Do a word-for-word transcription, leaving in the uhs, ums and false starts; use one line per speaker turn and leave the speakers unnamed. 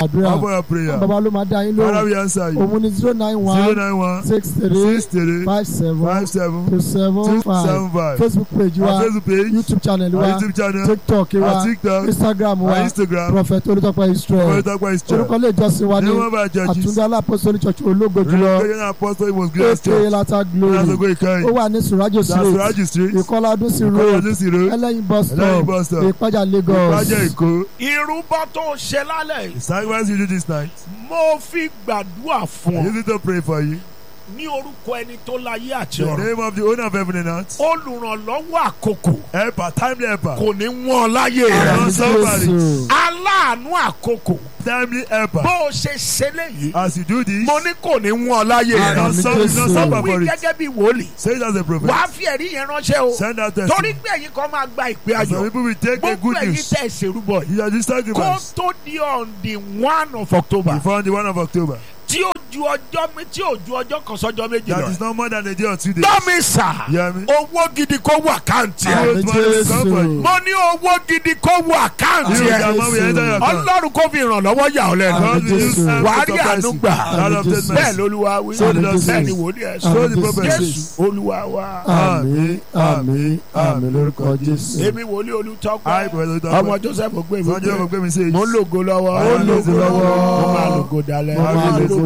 àdúrà.
Offer your prayer.
Bàbá ló máa dá yín
Father,
lóhùn.
we answer you.
Òun ni zero nine one
zero nine one
six three
six three
five seven
five seven
two seven
two
five.
seven five.
Facebook page
Our
wa,
Facebook page,
YouTube channel
our
wa,
YouTube channel,
TikTok
our
wa,
TikTok,
Instagram
our
wa,
Instagram.
Prophet Olútọ́pẹ́ Israel.
Olùtọ́pẹ́ Israel.
Orúkọ ilé ìjọsìn wa ní
Name of our churches.
Àtúndá Alápọ́sítélì Church Ológo jùlọ.
Religion Apostle was Grace
A K A
Church.
Latter
That's a
Glory.
great kind.
Ó wà ní Surajo
That's
Street,
Raji Street.
Ìkọlá Adúsí
Ìkọlá
Road,
Adúsí Road.
Ẹlẹ́yin bus
Ẹlẹ́yin
stop,
bus stop.
Ìpájà Lagos.
Ìpàjẹ́ Èkó.
Ìrúbọ tó ṣe lálẹ́ yìí.
Sacrifice you do this night.
Mo fi gbàdúrà
I
fún ọ
use it to pray for you.
ní orúkọ ẹni tó láyé àti
The
ọ̀run.
name of the owner of heaven and earth.
Olùrànlọ́wọ́ àkókò
Helper, timely helper.
kò ní wọ́n láyé
Àmín.
rẹ̀.
somebody.
Jésù.
Aláàánú àkókò
Timely helper.
bó o ṣe ṣe léyìí.
As you do this,
Mo ní kò ní wọ́n láyé
I
rẹ̀.
don't
Àmín.
suffer, you don't
Jésù.
suffer
Wí
for it.
gẹ́gẹ́ bí wòlíì.
Say it as a prophet.
Wàá fi ẹ̀rí yẹn ránṣẹ́ o.
Send out
Torí
testimony.
pé ẹ̀yin kan máa gba ìpè
Some
ayọ̀.
people will take a
Gbogbo
good
ẹ̀yin
news.
tẹ̀ ṣèrúbọ yìí.
You are just
Kó
sacrifice.
tó di on the one of October.
Before the one of October.
Tí ó ju ọjọ́ mi tí ó ju ọjọ́ kan sọ́jọ́ méjì
That
lọ.
is not more than a day or two days.
Dọ́mi sà.
You hear me?
Owó gidi kó wọ àkáǹtì ẹ̀.
Those money will come for you.
Mo ní owó gidi kó wọ àkáǹtì
You
ẹ̀.
can money will enter your account.
Ọlọ́run kó fi ìrànlọ́wọ́ yà ọ́ lẹ́nu.
God will use time
Wàá
to
rí
surprise
àánú
you.
gbà.
God of
Jésù.
the
Bẹ́ẹ̀
mercy.
lolúwa wí.
So does
Bẹ́ẹ̀ ni
Jesus.
wòlíì ẹ̀
So
sọ.
the prophet
Jésù
says.
Olúwa wa.
Àmín, àmín, àmín lórúkọ Jésù.
Èmi wòlíì
I,
Olùtọ́pẹ́.
Brother
Ọmọ
Olùtọ́pẹ́.
Joseph Ògbémi.
Son Joseph Ògbémi says.
Mo ń lògo lọ́wọ́.
Mo ń lògo lọ́wọ́.
Mo máa lògo dalẹ̀.
Mo máa lògo